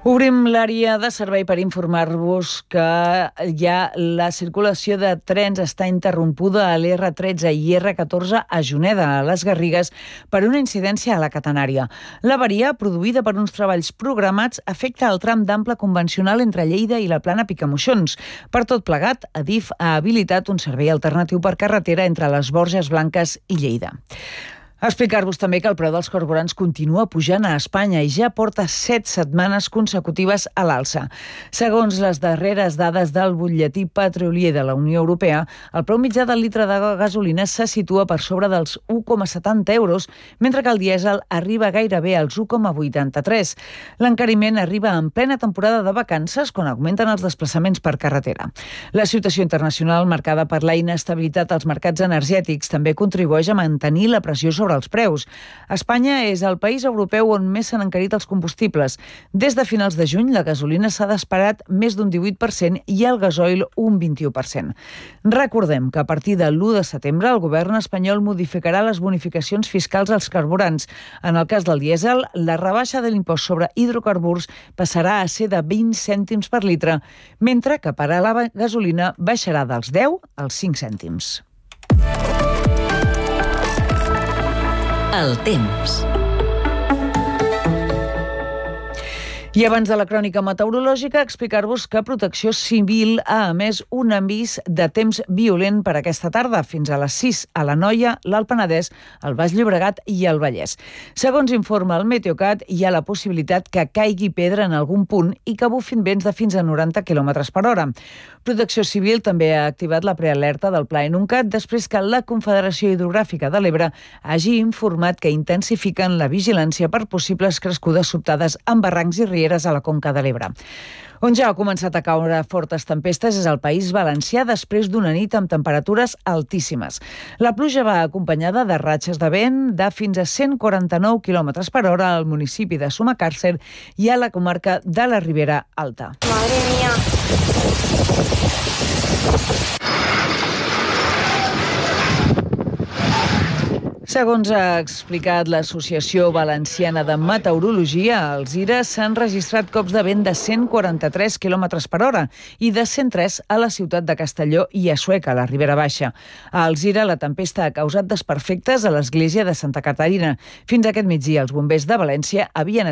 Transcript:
Obrim l'àrea de servei per informar-vos que la circulació de trens està interrompuda a l'R13 i R14 a Juneda, a les Garrigues, per una incidència a la catenària. L'avaria, produïda per uns treballs programats, afecta el tram d'ample convencional entre Lleida i la Plana Picamoixons. Per tot plegat, Adif ha habilitat un servei alternatiu per carretera entre les Borges Blanques i Lleida. Explicar-vos també que el preu dels carburants continua pujant a Espanya i ja porta 7 setmanes consecutives a l'alça. Segons les darreres dades del butlletí petrolier de la Unió Europea, el preu mitjà del litre de gasolina se situa per sobre dels 1,70 euros, mentre que el dièsel arriba gairebé als 1,83. L'encariment arriba en plena temporada de vacances, quan augmenten els desplaçaments per carretera. La situació internacional, marcada per la inestabilitat als mercats energètics, també contribueix a mantenir la pressió sobre els preus. Espanya és el país europeu on més s'han encarit els combustibles. Des de finals de juny, la gasolina s'ha disparat més d'un 18% i el gasoil un 21%. Recordem que a partir de l'1 de setembre el govern espanyol modificarà les bonificacions fiscals als carburants. En el cas del dièsel, la rebaixa de l'impost sobre hidrocarburs passarà a ser de 20 cèntims per litre, mentre que per a la gasolina baixarà dels 10 als 5 cèntims. El temps. I abans de la crònica meteorològica, explicar-vos que Protecció Civil ha emès un avís de temps violent per aquesta tarda, fins a les 6 a l'Anoia, l'Alt Penedès, el Baix Llobregat i el Vallès. Segons informa el Meteocat, hi ha la possibilitat que caigui pedra en algun punt i que bufin vents de fins a 90 km per hora. Protecció Civil també ha activat la prealerta del Pla Enuncat després que la Confederació Hidrogràfica de l'Ebre hagi informat que intensifiquen la vigilància per possibles crescudes sobtades en barrancs i rieres a la Conca de l'Ebre. On ja ha començat a caure fortes tempestes és el País Valencià després d'una nit amb temperatures altíssimes. La pluja va acompanyada de ratxes de vent de fins a 149 km per hora al municipi de Sumacàrcer i a la comarca de la Ribera Alta. Madre mía. Segons ha explicat l'Associació Valenciana de Meteorologia, a Alzira s'han registrat cops de vent de 143 km per hora i de 103 a la ciutat de Castelló i a Sueca, a la Ribera Baixa. A Alzira, la tempesta ha causat desperfectes a l'església de Santa Caterina. Fins aquest migdia, els bombers de València havien